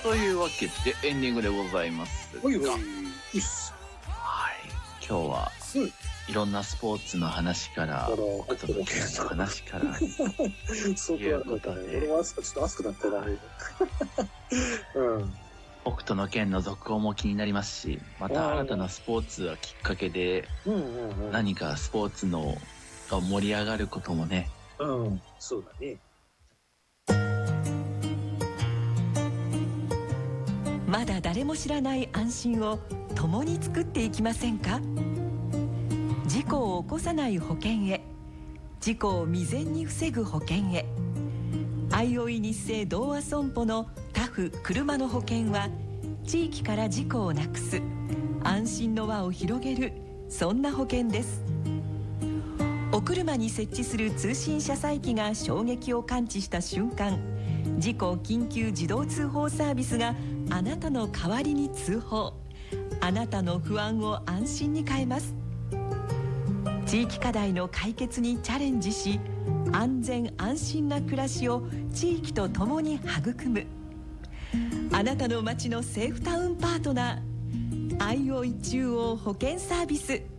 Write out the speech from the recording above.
というわけでエンディングでございますが、 はい。 今日はいろんなスポーツの話から、あとの話からそういうことで、俺はちょっと熱くなってない。 北斗の拳の続報も気になりますし、また新たなスポーツがきっかけで何かスポーツのが盛り上がることもね。 そうだね。 まだ誰も知らない安心を共に作っていきませんか。事故を起こさない保険へ、事故を未然に防ぐ保険へ。あいおい日生同和損保のタフ車の保険は、地域から事故をなくす安心の輪を広げる、そんな保険です。お車に設置する通信車載機が衝撃を感知した瞬間、事故緊急自動通報サービスがあなたの代わりに通報、あなたの不安を安心に変えます。地域課題の解決にチャレンジし、安全安心な暮らしを地域とともに育む、あなたの街のセーフタウンパートナー、あいおい中央保険サービス。